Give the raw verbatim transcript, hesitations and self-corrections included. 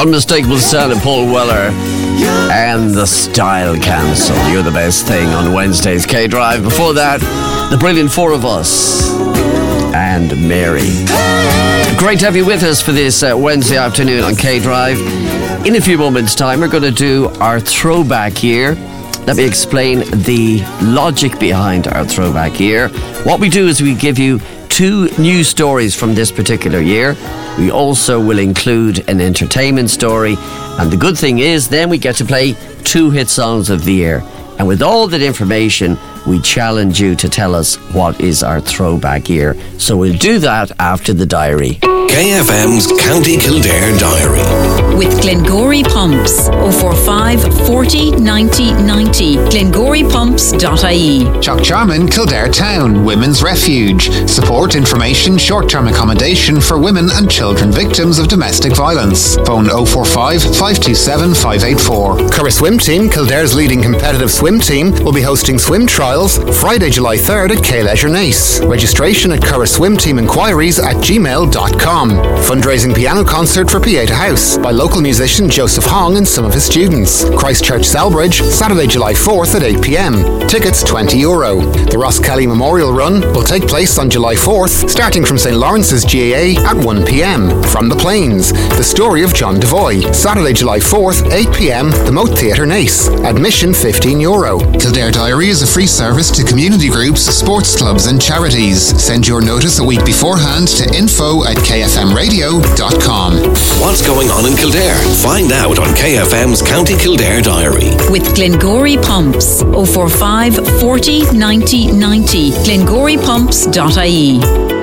Unmistakable Sound of Paul Weller and the Style Council. You're the best thing on Wednesday's K-Drive. Before that, the brilliant Four of Us and Mary. Great to have you with us for this uh, Wednesday afternoon on K-Drive. In a few moments' time, we're going to do our throwback year. Let me explain the logic behind our throwback year. What we do is we give you two news stories from this particular year. We also will include an entertainment story. And the good thing is then we get to play two hit songs of the year. And with all that information, we challenge you to tell us what is our throwback year. So we'll do that after the diary. K F M's County Kildare Diary. With Glengory Pumps. oh four five, forty, ninety, ninety. glengory pumps dot I E. Chuckcharman, Kildare Town, Women's Refuge. Support, information, short-term accommodation for women and children victims of domestic violence. Phone oh four five, five two seven, five eight four. Curra Swim Team, Kildare's leading competitive swim team, will be hosting swim trials Friday, July third at K Leisure Nace. Registration at curra swim team inquiries at gmail dot com. Fundraising piano concert for Pieta House by local musician Joseph Hong and some of his students. Christchurch Selbridge, Saturday, July fourth at eight p.m. Tickets twenty euro. The Ross Kelly Memorial Run will take place on July fourth, starting from St Lawrence's G A A at one p.m. From the Plains, the story of John Devoy. Saturday, July fourth, eight p.m. The Moat Theatre Nace. Admission fifteen euro. Kildare Diary is a free service to community groups, sports clubs and charities. Send your notice a week beforehand to info at k f m radio dot com. What's going on in Kildare? Find out on K F M's County Kildare Diary. With Glengory Pumps. oh four five, forty, ninety, ninety. glengory pumps dot I E.